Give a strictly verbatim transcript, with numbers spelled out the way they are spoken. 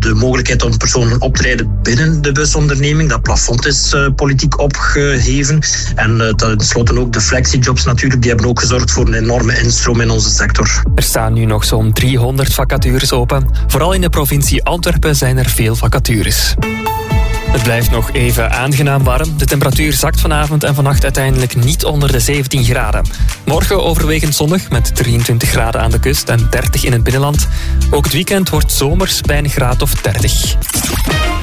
de mogelijkheid om personen op te leiden binnen de busonderneming. Dat plafond is uh, politiek opgeheven. En uh, tenslotte ook de flexijobs natuurlijk, die hebben ook gezorgd voor een enorme instroom in onze sector. Er staan nu nog zo'n driehonderd vacatures open. Vooral in de provincie Antwerpen zijn er veel vacatures. Het blijft nog even aangenaam warm. De temperatuur zakt vanavond en vannacht uiteindelijk niet onder de zeventien graden. Morgen overwegend zonnig met drieëntwintig graden aan de kust en dertig in het binnenland. Ook het weekend wordt zomers bij een graad of dertig.